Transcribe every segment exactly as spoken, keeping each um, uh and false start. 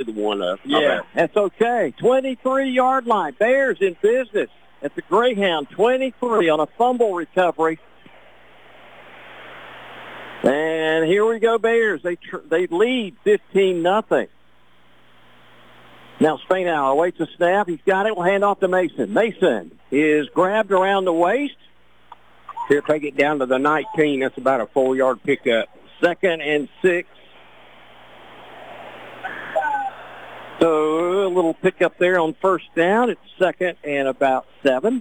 the one up. Yeah, that's okay. twenty-three-yard line. Bears in business at the Greyhound. twenty-three on a fumble recovery. And here we go, Bears. They tr- they lead fifteen nothing. Now Spainhour awaits a snap. He's got it. We'll hand off to Mason. Mason is grabbed around the waist. Here, take it down to the nineteen. That's about a four-yard pickup. Second and six. So a little pickup there on first down. It's second and about seven.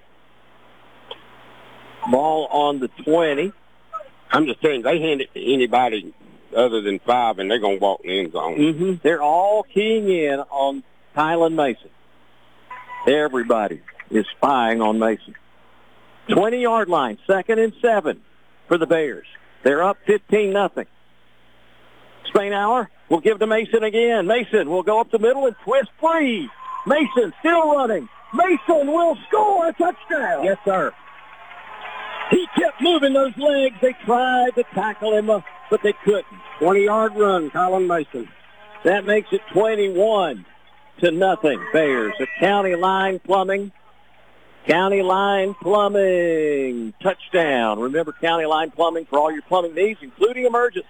Ball on the twenty. I'm just saying, they hand it to anybody other than five, and they're going to walk in the end zone. Mm-hmm. They're all keying in on Kylan Mason. Everybody is spying on Mason. twenty-yard line, second and seven for the Bears. They're up fifteen nothing. Spainhour will give to Mason again. Mason will go up the middle and twist free. Mason still running. Mason will score a touchdown. Yes, sir. He kept moving those legs. They tried to tackle him, uh, but they couldn't. twenty-yard run, Colin Mason. That makes it twenty-one to nothing. Bears at County Line Plumbing. County Line Plumbing. Touchdown. Remember County Line Plumbing for all your plumbing needs, including emergencies.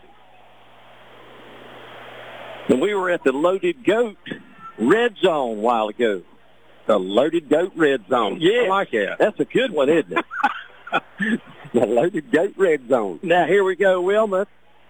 And we were at the Loaded Goat Red Zone a while ago. The Loaded Goat Red Zone. Yeah. I like that. That's a good one, isn't it? The Loaded Goat Red Zone. Now, here we go, Wilmoth.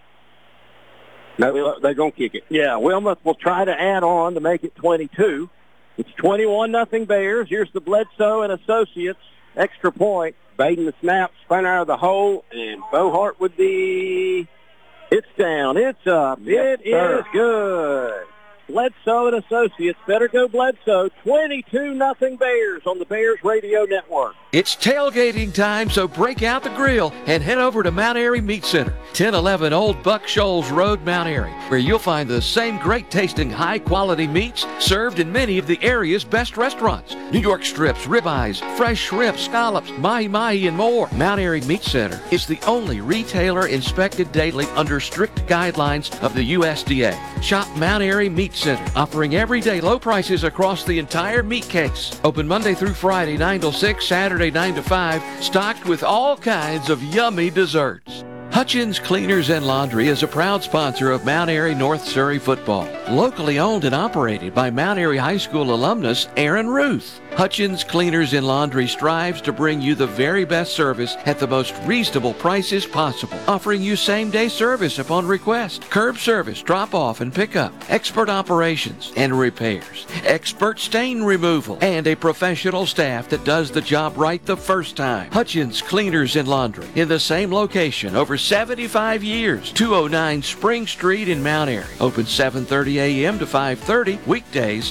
No, they're going to kick it. Yeah, Wilmoth will try to add on to make it twenty-two. It's twenty-one nothing Bears. Here's the Bledsoe and Associates extra point. Baden the snap, spun out of the hole, and Bohart with the... It's down. It's up. Yes, it sir. is good. Bledsoe and Associates. Better go Bledsoe. twenty-two nothing Bears on the Bears Radio Network. It's tailgating time, so break out the grill and head over to Mount Airy Meat Center, ten eleven Old Buck Shoals Road, Mount Airy, where you'll find the same great-tasting, high-quality meats served in many of the area's best restaurants. New York strips, ribeyes, fresh shrimp, scallops, mahi-mahi, and more. Mount Airy Meat Center is the only retailer inspected daily under strict guidelines of the U S D A. Shop Mount Airy Meat Center, offering everyday low prices across the entire meat case. Open Monday through Friday, nine till six, Saturday, nine to five, stocked with all kinds of yummy desserts. Hutchins Cleaners and Laundry is a proud sponsor of Mount Airy North Surrey football. Locally owned and operated by Mount Airy High School alumnus Aaron Ruth. Hutchins Cleaners and Laundry strives to bring you the very best service at the most reasonable prices possible, offering you same-day service upon request, curb service, drop-off and pickup, expert operations and repairs, expert stain removal, and a professional staff that does the job right the first time. Hutchins Cleaners and Laundry in the same location over seventy-five years, two oh nine Spring Street in Mount Airy. Open seven thirty a.m. to five thirty weekdays.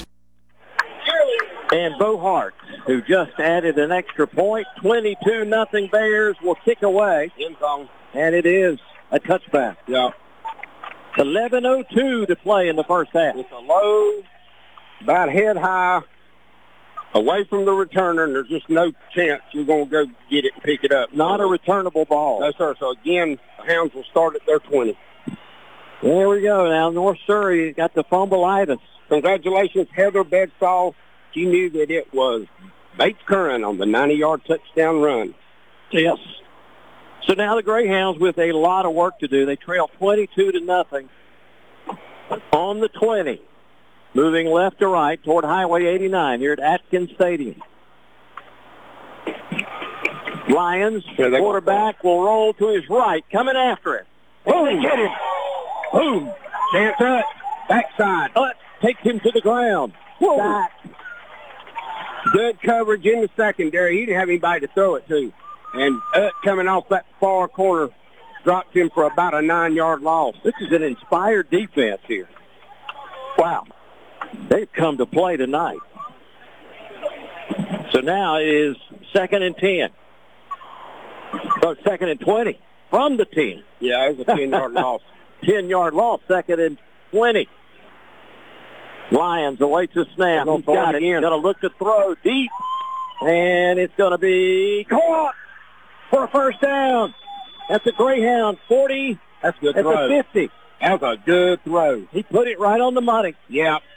And Bohart, who just added an extra point, twenty-two nothing Bears will kick away. End zone. And it is a touchback. Yeah. eleven oh two to play in the first half. It's a low, about head high, away from the returner, and there's just no chance you're going to go get it and pick it up. Not a returnable ball. No, sir. So, again, the Hounds will start at their twenty. There we go. Now, North Surrey got the fumbleitis. Congratulations, Heather Bedsaw. She knew that it was Bates Curran on the ninety-yard touchdown run. Yes. So now the Greyhounds with a lot of work to do. They trail twenty-two to nothing on the twenty. Moving left to right toward Highway eighty-nine here at Atkins Stadium. Lions, quarterback will roll to his right, coming after it. Boom! Get him! Boom! Chance up. Backside. But takes him to the ground. Whoa. Back. Good coverage in the secondary. He didn't have anybody to throw it to. And Utt coming off that far corner dropped him for about a nine-yard loss. This is an inspired defense here. Wow. They've come to play tonight. So now it is second and ten. So second and twenty from the ten. Yeah, it was a ten-yard loss. ten-yard loss, second and twenty. Lions awaits a snap. He's got it. He's going to look to throw deep. And it's going to be caught for a first down. That's the Greyhound forty. That's a good That's throw. a fifty. That was a good throw. He put it right on the money. Yeah.